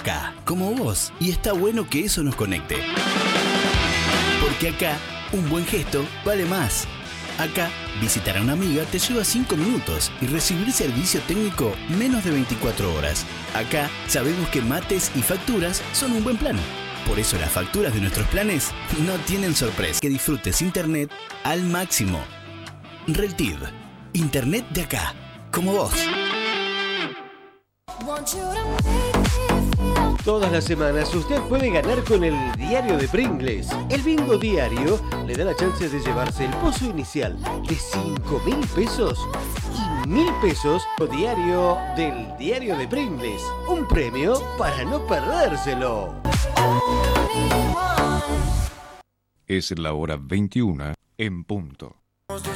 acá, como vos, y está bueno que eso nos conecte. Porque acá, un buen gesto vale más. Acá, visitar a una amiga te lleva 5 minutos y recibir servicio técnico menos de 24 horas. Acá, sabemos que mates y facturas son un buen plan. Por eso las facturas de nuestros planes no tienen sorpresa. Que disfrutes internet al máximo. Reltiv, internet de acá, como vos. Todas las semanas usted puede ganar con el diario de Pringles. El bingo diario le da la chance de llevarse el pozo inicial de 5.000 pesos y 1.000 pesos diario del diario de Pringles. Un premio para no perdérselo. Es la hora 21 en punto.